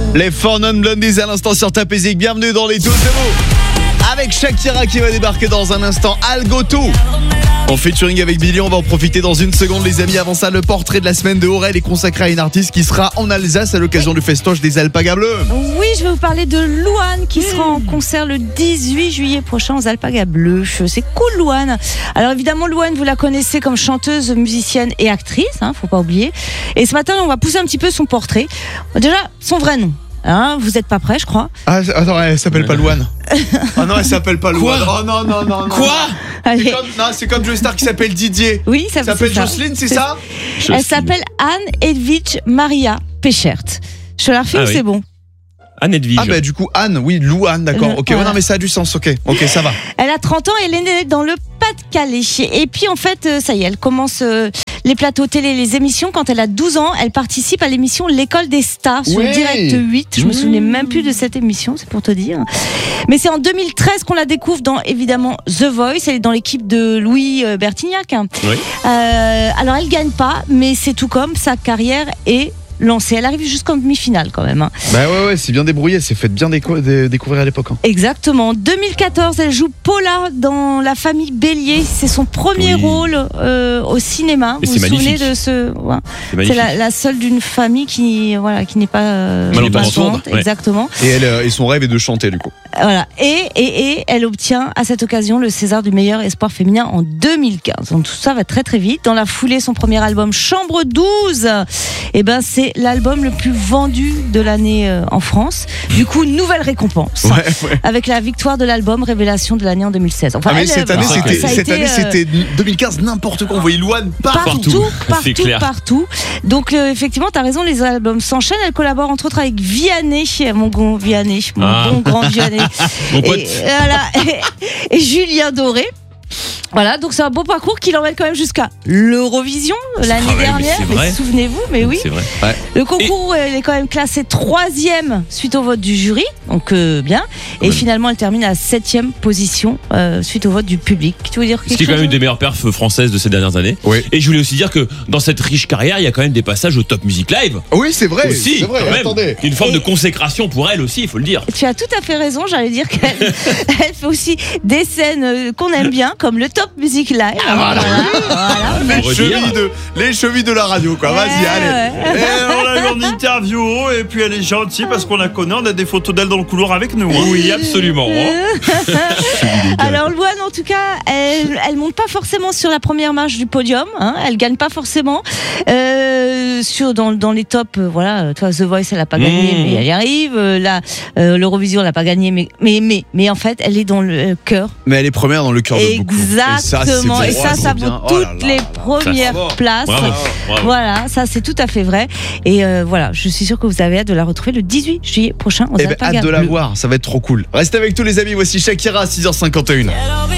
Les Four Non Blondies à l'instant sur Ta Musique. Bienvenue dans les 12 de mots. Avec Shakira qui va débarquer dans un instant. Algoto. En featuring avec Billy, on va en profiter dans une seconde les amis. Avant ça, le portrait de la semaine de Aurel est consacré à une artiste qui sera en Alsace à l'occasion du festoche des Alpagas Bleues. Oui, je vais vous parler de Louane qui sera en concert le 18 juillet prochain aux Alpagas Bleues. C'est cool Louane. Alors évidemment Louane, vous la connaissez comme chanteuse, musicienne et actrice, faut pas oublier. Et ce matin, on va pousser un petit peu son portrait. Déjà, son vrai nom. Vous êtes pas prêts, je crois. Ah, attends, elle s'appelle pas Louane. Oh non, elle s'appelle pas Louane. Oh non. Quoi? C'est comme Joe Star qui s'appelle Didier. Oui, ça s'appelle ça. Jocelyne, c'est ça? Elle s'appelle Anne Edwige Maria Pechert. Je te la refais ou c'est bon? Anne Edwige. Ah bah du coup Anne, oui, Louane, d'accord. Ok, voilà. ouais, non mais ça a du sens, ok, ça va. Elle a 30 ans et elle est née dans le Pas-de-Calais. Et puis en fait, ça y est, elle commence les plateaux télé, les émissions. Quand elle a 12 ans, elle participe à l'émission L'école des stars sur Direct 8. Je me souvenais même plus de cette émission, c'est pour te dire. Mais c'est en 2013 qu'on la découvre dans évidemment The Voice. Elle est dans l'équipe de Louis Bertignac. Oui. Alors elle gagne pas, mais c'est tout comme sa carrière est lancée. Elle arrive jusqu'en demi-finale quand même. Bah ouais, c'est bien débrouillé, elle s'est fait bien découvrir à l'époque. Exactement. En 2014, elle joue Paula dans La Famille Bélier. C'est son premier rôle au cinéma. Et vous c'est vous souvenez magnifique. de ce C'est C'est la seule d'une famille qui n'est pas malentendante. Ouais. Exactement. Et son rêve est de chanter du coup. Voilà. Et elle obtient à cette occasion le César du meilleur espoir féminin en 2015. Donc tout ça va très très vite. Dans la foulée, son premier album Chambre 12, c'est l'album le plus vendu de l'année en France. Du coup, nouvelle récompense avec la victoire de l'album Révélation de l'année en 2016. Enfin, mais cette année c'était 2015 n'importe quoi. On voyait Louane partout. Donc effectivement, tu as raison, les albums s'enchaînent. Elle collabore entre autres avec Vianney, mon bon grand Vianney. Mon pote. Et Julien Doré. Voilà, donc c'est un beau parcours qui l'emmène quand même jusqu'à l'Eurovision l'année dernière. Mais souvenez-vous, mais oui. C'est vrai. Ouais. Le concours, elle est quand même classée 3e suite au vote du jury, donc bien. Et finalement, elle termine à 7e position suite au vote du public. Tu veux dire quelque chose? Ce qui est quand même une des meilleures perfs françaises de ces dernières années. Oui. Et je voulais aussi dire que dans cette riche carrière, il y a quand même des passages au Top Music Live. Oui, c'est vrai. Aussi, c'est vrai. quand même. Attendez. Une forme de consécration pour elle aussi, il faut le dire. Tu as tout à fait raison, j'allais dire qu'elle elle fait aussi des scènes qu'on aime bien, comme le Top Music Live. Voilà. Les chevilles de la radio, quoi. Vas-y, allez. On l'a eu en interview et puis elle est gentille parce qu'on la connaît, on a des photos d'elle dans le couloir avec nous. Oui, absolument. Alors Louane, en tout cas, elle monte pas forcément sur la première marche du podium. Elle gagne pas forcément dans les tops. Toi, The Voice, elle a pas gagné, mais elle y arrive. L'Eurovision, elle a pas gagné, mais en fait, elle est dans le cœur. Mais elle est première dans le cœur de beaucoup. Exactement. Et ça vaut toutes les premières places. Bravo. Voilà, ça c'est tout à fait vrai. Et je suis sûre que vous avez hâte de la retrouver le 18 juillet prochain aux Alpagas hâte de la Bleues. voir, ça va être trop cool. Restez avec tous les amis, voici Shakira à 6h51.